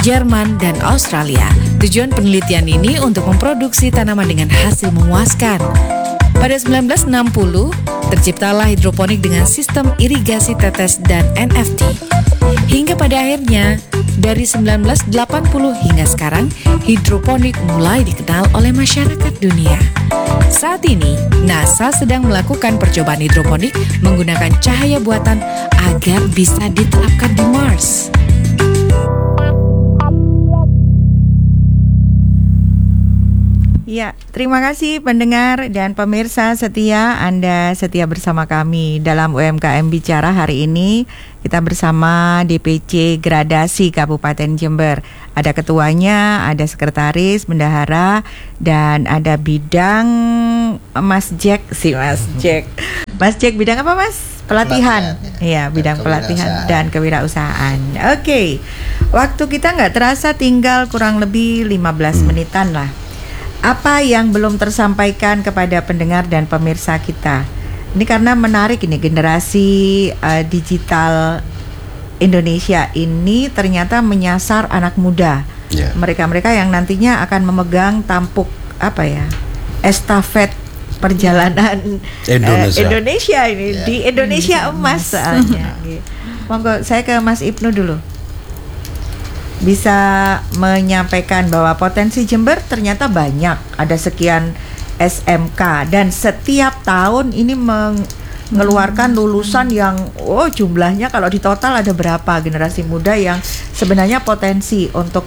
Jerman, dan Australia. Tujuan penelitian ini untuk memproduksi tanaman dengan hasil memuaskan. Pada 1960, terciptalah hidroponik dengan sistem irigasi tetes dan NFT. Hingga pada akhirnya, dari 1980 hingga sekarang, hidroponik mulai dikenal oleh masyarakat dunia. Saat ini, NASA sedang melakukan percobaan hidroponik menggunakan cahaya buatan agar bisa diterapkan di Mars. Ya, terima kasih pendengar dan pemirsa setia, Anda setia bersama kami dalam UMKM Bicara hari ini. Kita bersama DPC Gradasi Kabupaten Jember. Ada ketuanya, ada sekretaris, bendahara, dan ada bidang Mas Jack. Mas Jack bidang apa, Mas? Pelatihan. Iya, bidang pelatihan dan kewirausahaan. Oke. Waktu kita nggak terasa tinggal kurang lebih 15 menitan lah. Apa yang belum tersampaikan kepada pendengar dan pemirsa kita? Ini karena menarik ini, generasi digital Indonesia ini ternyata menyasar anak muda. Mereka-mereka yang nantinya akan memegang tampuk estafet perjalanan Indonesia ini di Indonesia emas soalnya. Monggo saya ke Mas Ibnu dulu. Bisa menyampaikan bahwa potensi Jember ternyata banyak, ada sekian SMK dan setiap tahun ini mengeluarkan lulusan yang jumlahnya kalau di total ada berapa generasi muda yang sebenarnya potensi untuk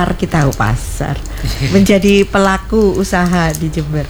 menjadi pelaku usaha di Jember.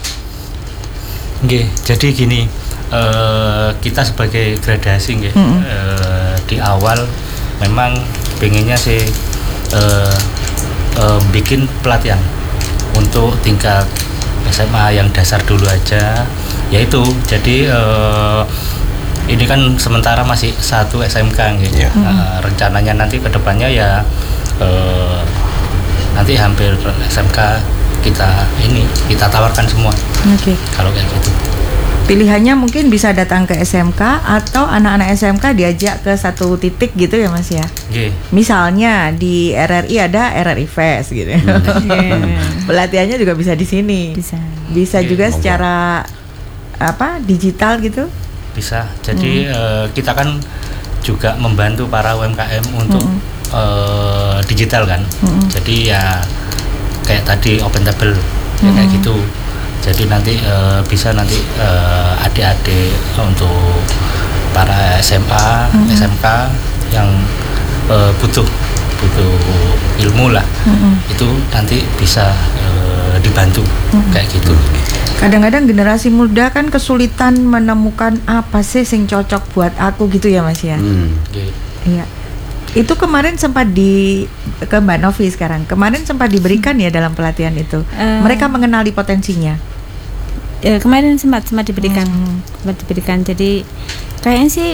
Oke, jadi gini, kita sebagai gradasi di awal memang pengennya sih bikin pelatihan untuk tingkat SMA yang dasar dulu aja, yaitu jadi ini kan sementara masih satu SMK gitu. Rencananya nanti kedepannya ya nanti hampir SMK kita tawarkan semua. Kalau kayak gitu. Pilihannya mungkin bisa datang ke SMK atau anak-anak SMK diajak ke satu titik gitu ya Mas ya. Misalnya di RRI ada RRI Fest gitu. Pelatihannya juga bisa di sini. Bisa juga secara digital gitu. Bisa. Jadi kita kan juga membantu para UMKM untuk digital kan. Jadi ya kayak tadi open table kayak gitu. Jadi nanti bisa adik-adik untuk para SMA, SMK yang butuh ilmu lah, itu nanti bisa dibantu kayak gitu. Kadang-kadang generasi muda kan kesulitan menemukan apa sih yang cocok buat aku gitu ya Mas ya. Iya. Itu kemarin sempat ke Mbak Novi sekarang. Kemarin sempat diberikan ya dalam pelatihan itu. Mereka mengenali potensinya. Kemarin sempat diberikan. Jadi kayaknya sih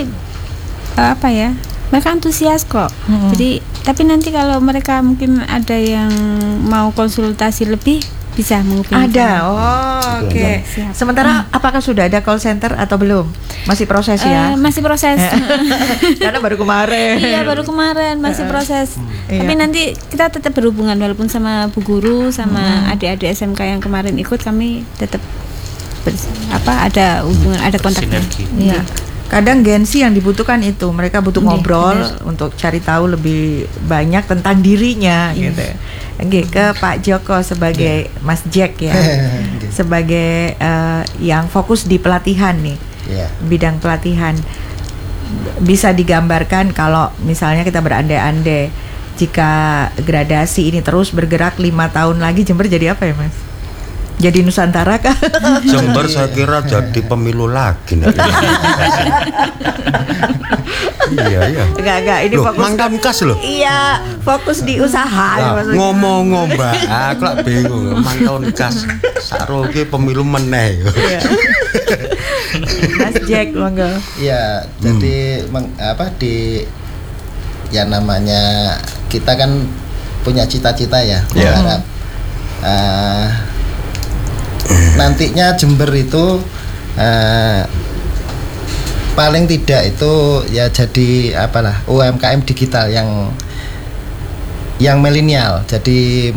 mereka antusias kok. Jadi tapi nanti kalau mereka mungkin ada yang mau konsultasi lebih bisa menghubungi. Ada. Oke. Sementara apakah sudah ada call center atau belum? Masih proses ya? Masih proses. Karena baru kemarin. Iya, baru kemarin masih proses. Tapi nanti kita tetap berhubungan walaupun sama Bu Guru sama adik-adik SMK yang kemarin ikut, kami tetap ada hubungan, ada kontaknya. Iya. Kadang Gen-Z yang dibutuhkan itu, mereka butuh ngobrol untuk cari tahu lebih banyak tentang dirinya gitu. Ke Pak Joko sebagai Mas Jack ya. Sebagai yang fokus di pelatihan nih. Bidang pelatihan. Bisa digambarkan kalau misalnya kita berandai-andai jika gradasi ini terus bergerak 5 tahun lagi, Jember jadi apa ya Mas? Jadi Nusantara kah? Jember saya kira jadi pemilu lagi. Iya. Enggak, ini fokus Mangkamkas loh. Iya, fokus di usaha. Ngomong Mbak, aku lak bingung. Mangkamkas saroke pemilu meneh. Mas Jack, monggo. Iya, jadi namanya kita kan punya cita-cita ya. Berharap nantinya Jember itu paling tidak itu ya jadi UMKM digital yang yang milenial. Jadi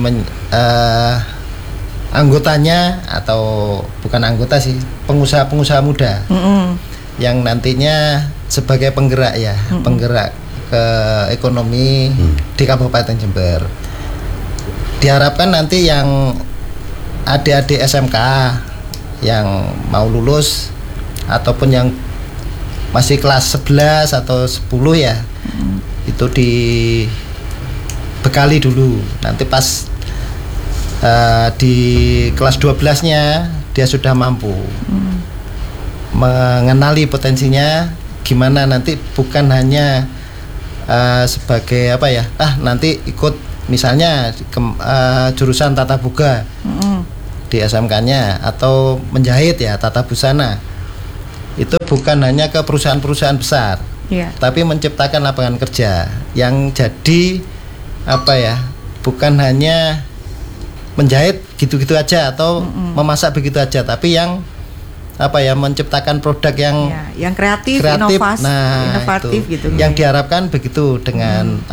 anggotanya atau bukan anggota sih, pengusaha-pengusaha muda yang nantinya sebagai penggerak ya, penggerak ke ekonomi di Kabupaten Jember. Diharapkan nanti yang adik-adik SMK yang mau lulus ataupun yang masih kelas 11 atau 10 ya, itu dibekali dulu. Nanti pas di kelas 12-nya dia sudah mampu mengenali potensinya gimana, nanti bukan hanya sebagai apa ya, nanti ikut misalnya jurusan tata boga di SMK-nya atau menjahit ya, tata busana. Itu bukan hanya ke perusahaan-perusahaan besar, tapi menciptakan lapangan kerja yang jadi apa ya, bukan hanya menjahit gitu-gitu aja atau memasak begitu aja, tapi yang apa ya, menciptakan produk yang kreatif, inovatif gitu. Yang diharapkan begitu dengan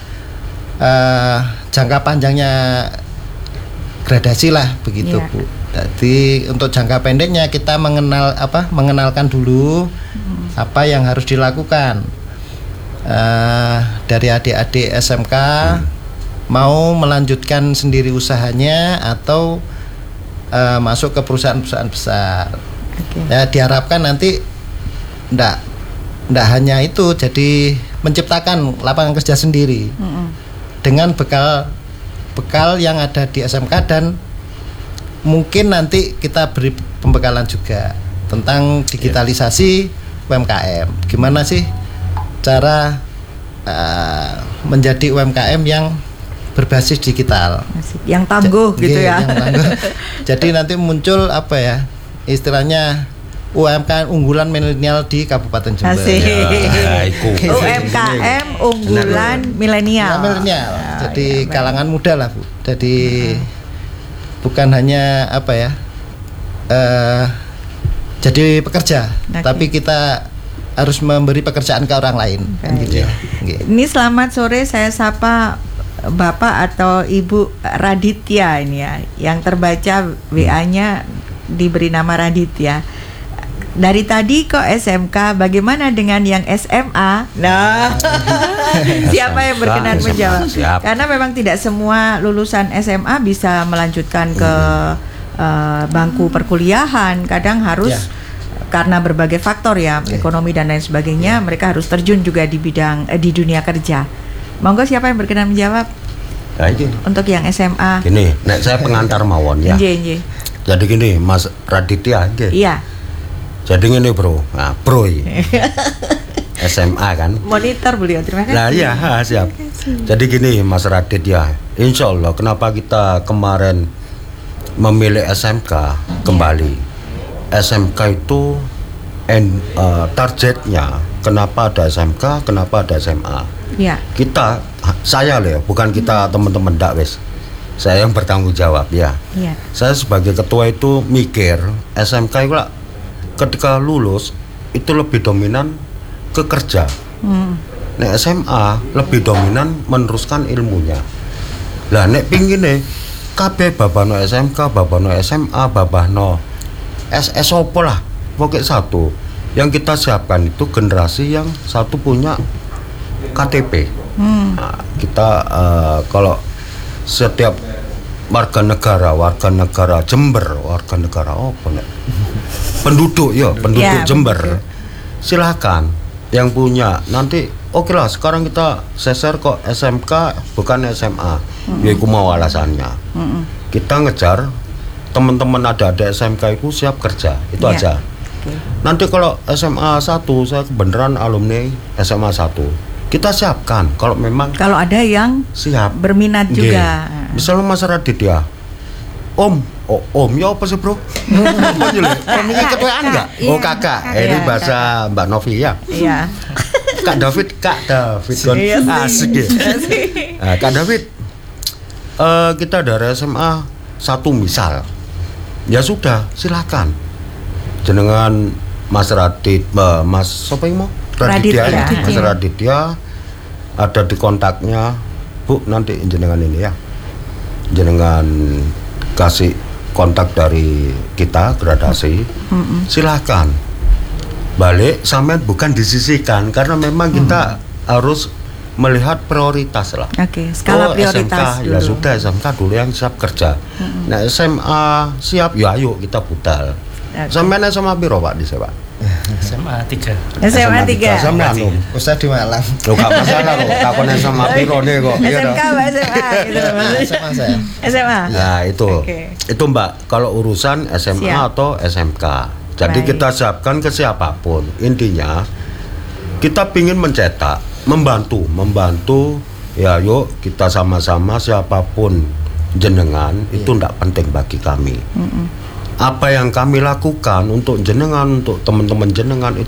jangka panjangnya gradasi lah begitu, Bu. Jadi untuk jangka pendeknya kita mengenalkan dulu apa yang harus dilakukan dari adik-adik SMK. Mau melanjutkan sendiri usahanya atau masuk ke perusahaan-perusahaan besar. Ya, diharapkan nanti ndak hanya itu, jadi menciptakan lapangan kerja sendiri dengan bekal yang ada di SMK, dan mungkin nanti kita beri pembekalan juga tentang digitalisasi UMKM. Gimana sih cara menjadi UMKM yang berbasis digital, yang tangguh gitu ya. Yang tangguh. Jadi nanti muncul apa ya, istilahnya UMKM unggulan milenial di Kabupaten Jember. UMKM unggulan milenial. Jadi kalangan muda lah, Bu. Jadi bukan hanya apa ya, jadi pekerja, tapi kita harus memberi pekerjaan ke orang lain. Kan gitu ya. Ini selamat sore, saya sapa Bapak atau Ibu Raditya ini ya, yang terbaca WA-nya diberi nama Raditya. Dari tadi kok SMK, bagaimana dengan yang SMA? Nah, siapa yang berkenan menjawab? Karena memang tidak semua lulusan SMA bisa melanjutkan ke bangku perkuliahan. Kadang harus karena berbagai faktor ya, ekonomi dan lain sebagainya, mereka harus terjun juga di bidang di dunia kerja. Monggo, siapa yang berkenan menjawab? Untuk yang SMA. Gini, saya pengantar mawon ya. Jadi gini, Mas Raditya. Iya. Jadi gini bro, bro SMA kan. Monitor beliau, terima kasih. Nah iya, siap. Jadi gini Mas Raditya, insya Allah kenapa kita kemarin memilih SMK kembali. SMK itu targetnya, kenapa ada SMK, kenapa ada SMA. Ya. Saya loh, bukan kita teman-teman dakwes. Saya yang bertanggung jawab ya. Saya sebagai ketua itu mikir SMK itu lah, ketika lulus itu lebih dominan ke kerja. Nek SMA lebih dominan meneruskan ilmunya. Lah nek pingine kabeh babano SMK, babano SMA, babano SS opo lah, pokoknya satu. Yang kita siapkan itu generasi yang satu punya KTP. Nah, kita kalau setiap warga negara Jember, warga negara apa nek? Penduduk Jember. Silakan yang punya. Nanti oke lah, sekarang kita seser kok SMK bukan SMA. Yaitu mau alasannya. Kita ngejar teman-teman ada SMK itu siap kerja. Itu aja. Nanti kalau SMA 1, saya beneran alumni SMA 1. Kita siapkan kalau memang ada yang siap berminat juga. Misalnya Mas Raditya, Om ya apa sih bro? Om ini ketuaan nggak? Oh kakak, ini bahasa Mbak Novi ya. Iya. Kak David asik ya. Kak David, kita dari SMA 1 misal, ya sudah silakan. Jenengan Mas Raditya, Mas siapa yang mau? Raditya. Mas Raditya ada di kontaknya. Bu nanti jenengan ini ya, jenengan kasih kontak dari kita gradasi, silahkan balik sampean bukan disisihkan karena memang kita harus melihat prioritas lah. Oke, skala prioritas SMK, dulu. ya sudah SMK dulu yang siap kerja. Nah SMA siap, ya ayo kita budal. Sampean SMA piro Pak di Pak? SMA 3. SMA 3. SMA anu. Usah di Malang. Lo gak masalah kok, takon SMA piro nih kok. SMK Mbak SMA gitu maksudnya. SMA saya. SMA. Nah itu, Oke. itu Mbak. Kalau urusan SMA Siap. atau SMK, jadi Baik. kita siapkan ke siapapun. Intinya kita pingin mencetak, membantu. Ya yuk kita sama-sama siapapun jenengan itu ndak penting bagi kami. Apa yang kami lakukan untuk jenengan, untuk teman-teman jenengan itu